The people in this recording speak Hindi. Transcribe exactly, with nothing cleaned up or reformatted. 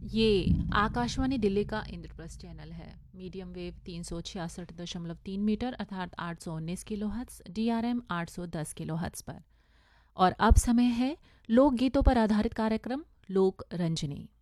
ये आकाशवाणी दिल्ली का इंद्रप्रस्थ चैनल है। मीडियम वेव तीन सौ छियासठ दशमलव तीन मीटर अर्थात आठ सौ उन्नीस kilo hertz, D R M आठ सौ दस किलो हर्ट्स पर। और अब समय है लोकगीतों पर आधारित कार्यक्रम लोक रंजनी।